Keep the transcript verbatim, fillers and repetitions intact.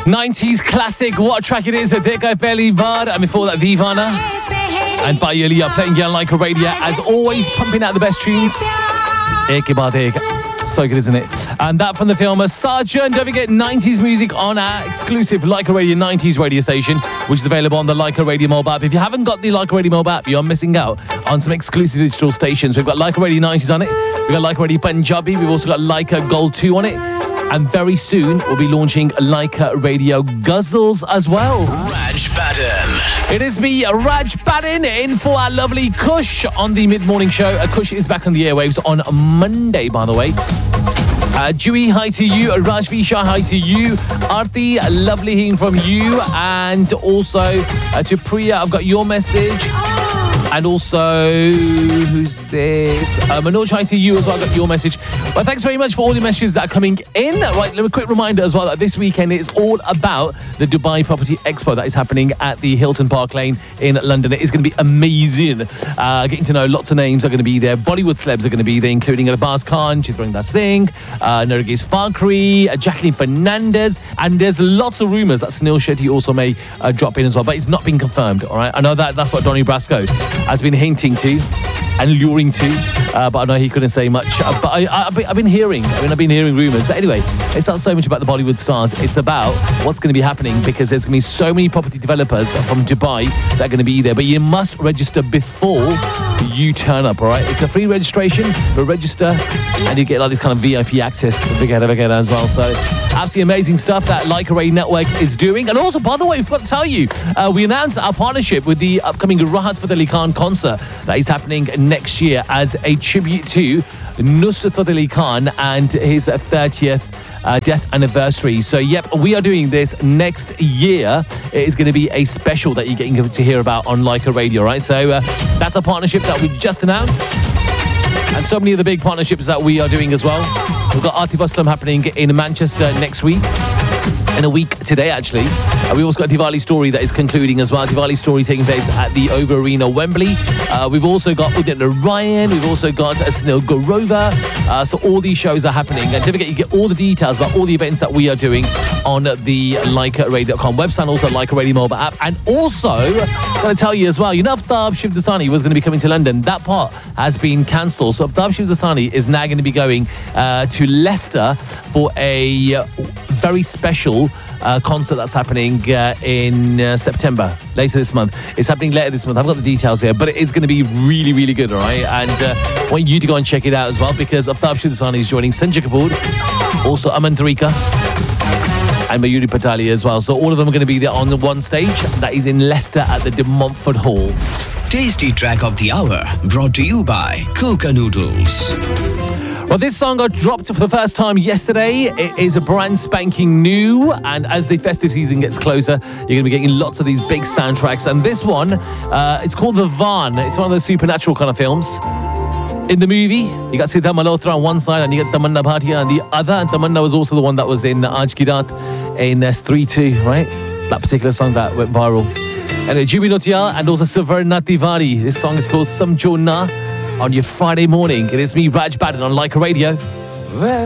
nineties classic, what a track it is. Dekha Pehli Baar, and before that, Deewana. And Bhai Ali are playing on Lyca Radio, as always, pumping out the best tunes. Ek ke baad ek. So good, isn't it? And that from the film Sergeant. Don't forget nineties music on our exclusive Lyca Radio nineties radio station, which is available on the Lyca Radio mobile app. If you haven't got the Lyca Radio mobile app, you're missing out on some exclusive digital stations. We've got Lyca Radio nineties on it. We've got Lyca Radio Punjabi. We've also got Lyca Gold two on it. And very soon, we'll be launching Lyca Radio Guzzles as well. Raj Baden. It is me, Raj Baden, in for our lovely Kush on the mid-morning show. Uh, Kush is back on the airwaves on Monday, by the way. Uh, Dewey, hi to you. Rajvi Shah, hi to you. Aarti, lovely hearing from you. And also uh, to Priya, I've got your message. And also, who's this? Uh, Manoj, hi to you as well. I got your message. But thanks very much for all the messages that are coming in. Right, a quick reminder as well that this weekend is all about the Dubai Property Expo that is happening at the Hilton Park Lane in London. It is going to be amazing. Uh, getting to know lots of names are going to be there. Bollywood celebs are going to be there, including Arbaz Khan, Chitrangda Singh, uh, Nargis Fakhri, uh, Jacqueline Fernandez. And there's lots of rumours that Sunil Shetty also may uh, drop in as well. But it's not been confirmed, all right? I know that that's what Donnie Brasco has been hinting to and luring to, uh, but I know he couldn't say much. Uh, but I, I, I've, been, I've been hearing, I mean, I've been hearing rumours. But anyway, it's not so much about the Bollywood stars. It's about what's going to be happening, because there's going to be so many property developers from Dubai that are going to be there. But you must register before you turn up, all right? It's a free registration, but register and you get like this kind of V I P access as well. So absolutely amazing stuff that Lyca Radio Network is doing. And also, by the way, I forgot to tell you, uh, we announced our partnership with the upcoming Rahat Fateh Ali Khan concert that is happening next year as a tribute to Nusrat Fateh Ali Khan and his thirtieth Uh, death anniversary. So, yep, we are doing this next year. It is going to be a special that you're getting to hear about on Lyca Radio, right? So, uh, that's a partnership that we just announced. And so many of the big partnerships that we are doing as well. We've got Atif Aslam happening in Manchester next week. In a week today, actually. Uh, we also got Diwali Story that is concluding as well. Diwali Story taking place at the Over Arena, Wembley. Uh, we've also got Udit Narayan. We've also got uh, Sunil Gorova. Uh, so all these shows are happening. And don't forget, you get all the details about all the events that we are doing on the Lyca Radio dot com website, also Lyca Radio mobile app. And also, I'm going to tell you as well, you know, Aftab Shivdasani was going to be coming to London. That part has been cancelled. So Aftab Shivdasani is now going to be going uh, to Leicester for a uh, very special Uh, concert that's happening uh, in uh, September, later this month. It's happening later this month. I've got the details here, but it is going to be really, really good, all right? And uh, I want you to go and check it out as well, because Aftab Shivdasani is joining Sanjay Kapoor, also Aman Tarika, and Mayuri Patali as well. So all of them are going to be there on the one stage. That is in Leicester at the De Montfort Hall. Tasty track of the hour, brought to you by Coca Noodles. Well, this song got dropped for the first time yesterday. It is a brand spanking new, and as the festive season gets closer, you're going to be getting lots of these big soundtracks. And this one, uh, it's called The Van. It's one of those supernatural kind of films. In the movie, you got Siddha Malhotra on one side and you got Tamanna Bhatia on the other. And Tamanna was also the one that was in Aaj Ki Raat in S three two, right? That particular song that went viral. And Jubi Notial and also Savarna Tiwari. This song is called Samjo Na on your Friday morning. It is me, Raj Baden, on Lyca Radio.